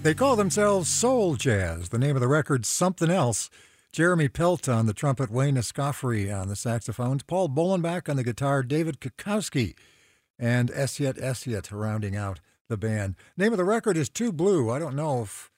They call themselves Soul Jazz. The name of the record's Something Else. Jeremy Pelt on the trumpet, Wayne Escoffery on the saxophones, Paul Bolenbach on the guitar, David Kukowski, and Esiet rounding out the band. Name of the record is Too Blue. I don't know if